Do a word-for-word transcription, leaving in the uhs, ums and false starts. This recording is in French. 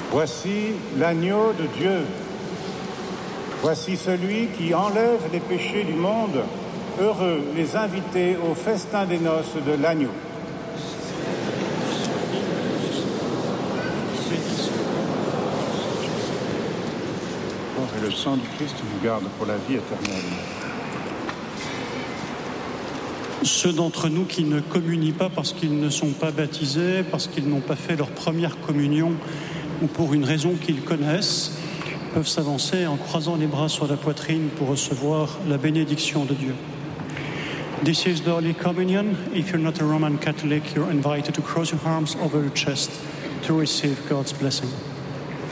Voici l'agneau de Dieu. Voici celui qui enlève les péchés du monde. Heureux les invités au festin des noces de l'agneau. Et le sang du Christ nous garde pour la vie éternelle. Ceux d'entre nous qui ne communient pas parce qu'ils ne sont pas baptisés, parce qu'ils n'ont pas fait leur première communion ou pour une raison qu'ils connaissent, peuvent s'avancer en croisant les bras sur la poitrine pour recevoir la bénédiction de Dieu. This is the Holy Communion. If you're not a Roman Catholic, you're invited to cross your arms over your chest to receive God's blessing.